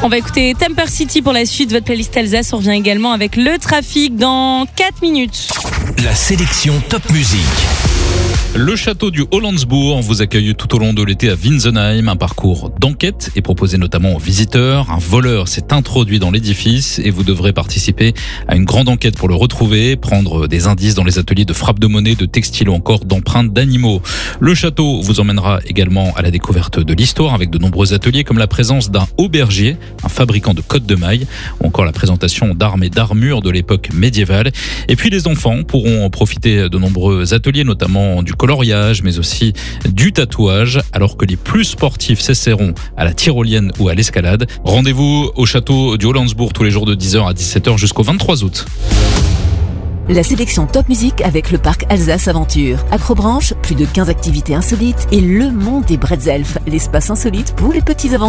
On va écouter Temper City pour la suite de votre playlist Alsace. On revient également avec le trafic dans 4 minutes. La sélection Top Musique. Le château du Hollandsbourg vous accueille tout au long de l'été à Winsenheim. Un parcours d'enquête est proposé notamment aux visiteurs. Un voleur s'est introduit dans l'édifice et vous devrez participer à une grande enquête pour le retrouver, prendre des indices dans les ateliers de frappe de monnaie, de textile ou encore d'empreintes d'animaux. Le château vous emmènera également à la découverte de l'histoire avec de nombreux ateliers comme la présence d'un aubergier, un fabricant de cottes de mailles ou encore la présentation d'armes et d'armures de l'époque médiévale. Et puis les enfants pourront profiter de nombreux ateliers, notamment du coloriage, mais aussi du tatouage, alors que les plus sportifs s'essaieront à la tyrolienne ou à l'escalade. Rendez-vous au château du Hollandsbourg tous les jours de 10h à 17h jusqu'au 23 août. La sélection Top Musique avec le parc Alsace Aventure. Acrobranche, plus de 15 activités insolites et le monde des bretzels, l'espace insolite pour les petits aventuriers.